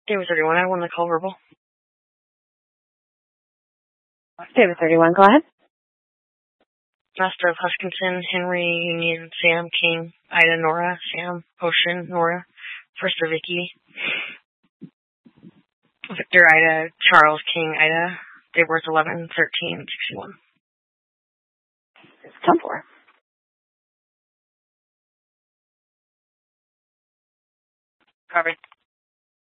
David 31, I won the call verbal. David 31, go ahead. Master of Huskinson, Henry, Union, Sam, King, Ida, Nora, Sam, Ocean, Nora, First for Vicky, Victor, Ida, Charles, King, Ida, date of birth 11/13/61. 10-4. Copy.